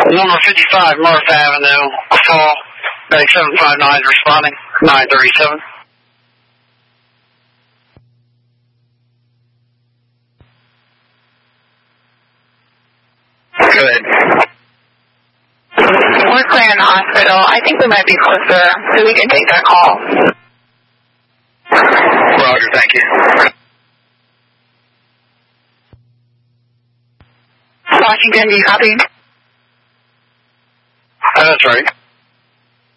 Number 55, Murph Avenue, call. Bay 759 responding, 937. Go ahead. We're clearing the hospital. I think we might be closer, so we can take that call. Roger, thank you. Washington, do you copy? That's right.